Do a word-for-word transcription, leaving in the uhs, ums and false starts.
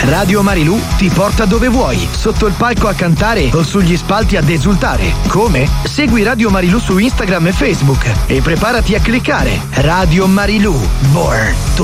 Radio Marilù ti porta dove vuoi, sotto il palco a cantare o sugli spalti ad esultare. Come? Segui Radio Marilù su Instagram e Facebook e preparati a cliccare. Radio Marilù, born to